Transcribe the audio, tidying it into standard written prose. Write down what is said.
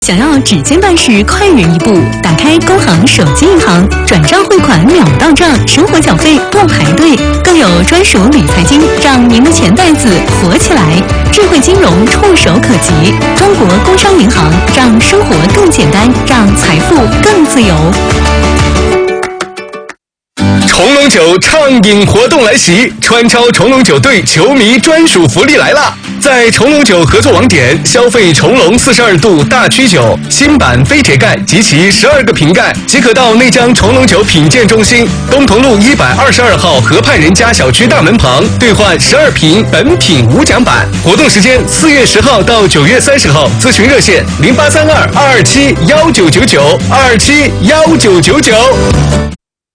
想要指尖办事快人一步，打开工行手机银行，转账汇款秒到账，生活缴费不排队，更有专属理财金，让您的钱袋子活起来。智慧金融触手可及，中国工商银行让生活更简单，让财富更自由。 重龙酒畅饮活动来袭，川超重龙酒队球迷专属福利来了！在重龙酒合作网点消费重龙42度大曲酒新版飞铁盖及其12个瓶盖，即可到内江重龙酒品鉴中心东同路122号河畔人家小区大门旁兑换12瓶本品无奖版。活动时间4月10号到9月30号，咨询热线0832-227-1999，227-1999。